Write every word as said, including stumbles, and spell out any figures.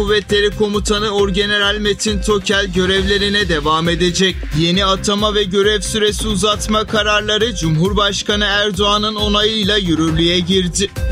Kuvvetleri Komutanı Orgeneral Metin Tokel görevlerine devam edecek. Yeni atama ve görev süresi uzatma kararları Cumhurbaşkanı Erdoğan'ın onayıyla yürürlüğe girdi.